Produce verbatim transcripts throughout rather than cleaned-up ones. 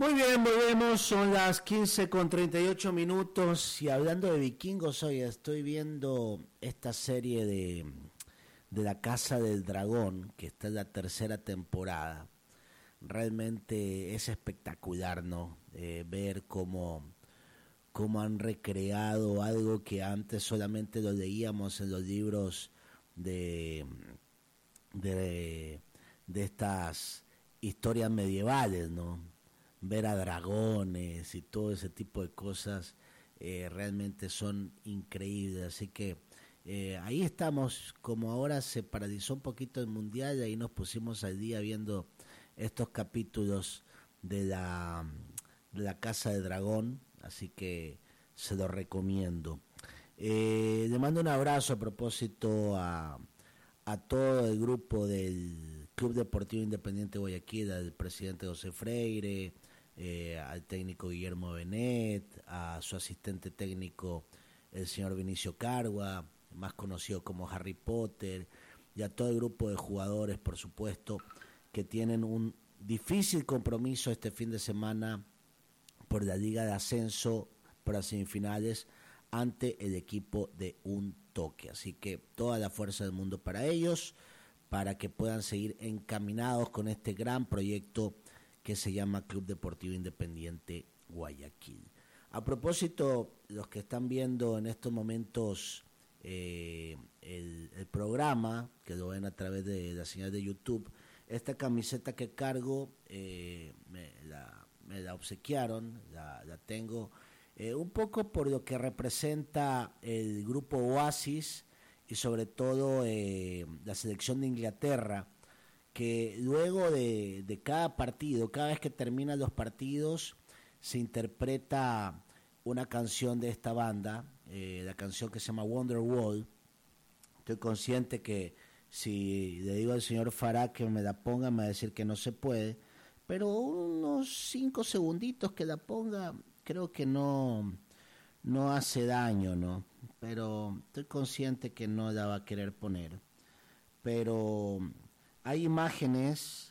Muy bien, volvemos, son las quince con treinta y ocho minutos y hablando de vikingos hoy estoy viendo esta serie de, de La Casa del Dragón, que está en la tercera temporada. Realmente es espectacular, ¿no? Eh, ver cómo, cómo han recreado algo que antes solamente lo leíamos en los libros de, de, de estas historias medievales, ¿no? Ver a dragones y todo ese tipo de cosas eh, realmente son increíbles, así que eh, ahí estamos. Como ahora se paralizó un poquito el mundial, ahí nos pusimos al día viendo estos capítulos de la, de la Casa de Dragón, así que se lo recomiendo. Eh, le mando un abrazo a propósito a, a todo el grupo del Club Deportivo Independiente Guayaquil, al presidente José Freire, Eh, al técnico Guillermo Benet, a su asistente técnico el señor Vinicio Cargua, más conocido como Harry Potter, y a todo el grupo de jugadores, por supuesto, que tienen un difícil compromiso este fin de semana por la Liga de Ascenso, por las semifinales, ante el equipo de Un Toque. Así que toda la fuerza del mundo para ellos, para que puedan seguir encaminados con este gran proyecto que se llama Club Deportivo Independiente Guayaquil. A propósito, los que están viendo en estos momentos eh, el, el programa, que lo ven a través de la señal de YouTube, esta camiseta que cargo eh, me, la, me la obsequiaron, la, la tengo, eh, un poco por lo que representa el grupo Oasis y sobre todo eh, la selección de Inglaterra, que luego de, de cada partido, cada vez que terminan los partidos, se interpreta una canción de esta banda, eh, la canción que se llama Wonderwall. Estoy consciente que si le digo al señor Farah que me la ponga, me va a decir que no se puede, pero unos cinco segunditos que la ponga, creo que no, no hace daño, ¿no? Pero estoy consciente que no la va a querer poner. Pero hay imágenes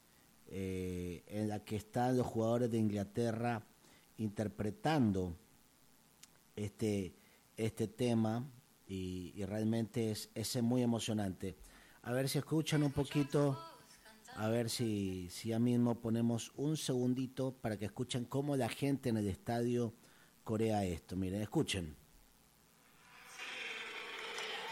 eh, en las que están los jugadores de Inglaterra interpretando este, este tema y, y realmente es, es muy emocionante. A ver si escuchan un poquito, a ver si, si ya mismo ponemos un segundito para que escuchen cómo la gente en el estadio corea esto. Miren, escuchen.